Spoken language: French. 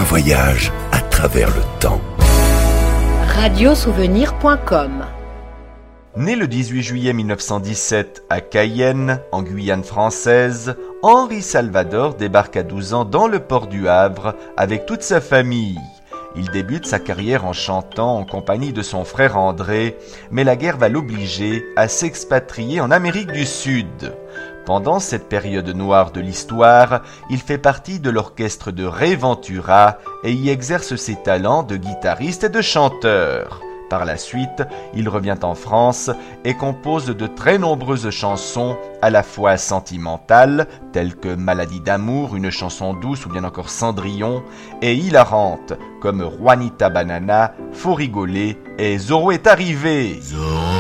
voyage à travers le temps. Radiosouvenir.com. Né le 18 juillet 1917 à Cayenne, en Guyane française, Henri Salvador débarque à 12 ans dans le port du Havre avec toute sa famille. Il débute sa carrière en chantant en compagnie de son frère André, mais la guerre va l'obliger à s'expatrier en Amérique du Sud. Pendant cette période noire de l'histoire, il fait partie de l'orchestre de Ray Ventura et y exerce ses talents de guitariste et de chanteur. Par la suite, il revient en France et compose de très nombreuses chansons, à la fois sentimentales, telles que Maladie d'amour, une chanson douce ou bien encore Cendrillon, et hilarantes, comme Juanita Banana, Faut rigoler et Zorro est arrivé.